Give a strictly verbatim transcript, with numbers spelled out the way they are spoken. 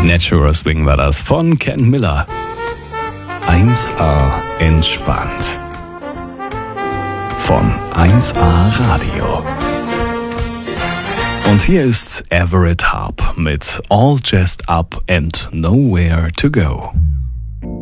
Natural Swing war das von Ken Miller. eins A entspannt. Von eins A Radio. Und hier ist Everett Harp mit All Jazzed Up and Nowhere to Go.